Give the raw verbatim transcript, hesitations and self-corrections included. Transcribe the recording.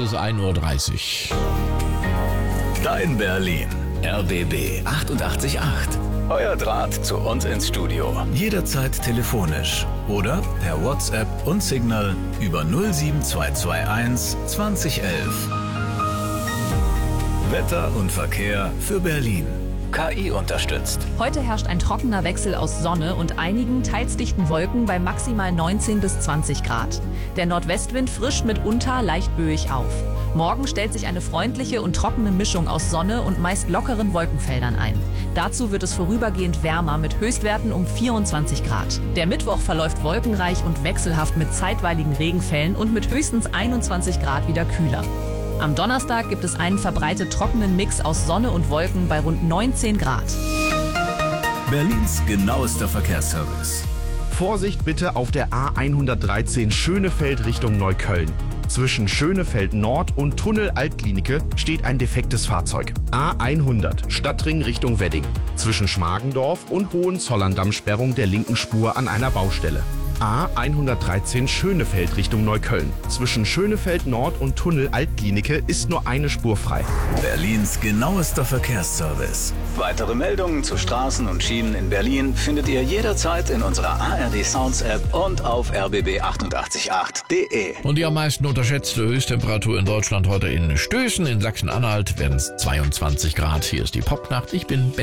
bis ein Uhr dreißig. Dein Berlin. R B B achtundachtzig Komma acht. Euer Draht zu uns ins Studio. Jederzeit telefonisch oder per WhatsApp und Signal über null sieben zwei zwei eins zwanzig elf. Wetter und Verkehr für Berlin. K I unterstützt. Heute herrscht ein trockener Wechsel aus Sonne und einigen teils dichten Wolken bei maximal neunzehn bis zwanzig Grad. Der Nordwestwind frischt mitunter leicht böig auf. Morgen stellt sich eine freundliche und trockene Mischung aus Sonne und meist lockeren Wolkenfeldern ein. Dazu wird es vorübergehend wärmer mit Höchstwerten um vierundzwanzig Grad. Der Mittwoch verläuft wolkenreich und wechselhaft mit zeitweiligen Regenfällen und mit höchstens einundzwanzig Grad wieder kühler. Am Donnerstag gibt es einen verbreitet trockenen Mix aus Sonne und Wolken bei rund neunzehn Grad. Berlins genauester Verkehrsservice. Vorsicht bitte auf der A hundertdreizehn Schönefeld Richtung Neukölln. Zwischen Schönefeld Nord und Tunnel Altklinike steht ein defektes Fahrzeug. A hundert Stadtring Richtung Wedding. Zwischen Schmargendorf und Hohenzollern Sperrung der linken Spur an einer Baustelle. A hundertdreizehn Schönefeld Richtung Neukölln. Zwischen Schönefeld Nord und Tunnel Altklinike ist nur eine Spur frei. Berlins genauester Verkehrsservice. Weitere Meldungen zu Straßen und Schienen in Berlin findet ihr jederzeit in unserer A R D Sounds App und auf r b b achtundachtzig Komma acht punkt de. Und die am meisten unterschätzte Höchsttemperatur in Deutschland heute in Stößen in Sachsen-Anhalt werden es zweiundzwanzig Grad. Hier ist die Popnacht. Ich bin Ben